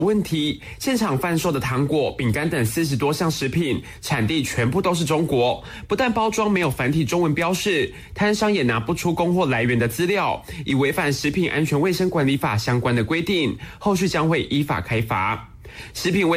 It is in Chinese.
问题，现场贩售的糖果、饼干等40多项食品，产地全部都是中国，不但包装没有繁体中文标示，摊商也拿不出供货来源的资料，已违反食品安全卫生管理法相关的规定，后续将会依法开罚。食品卫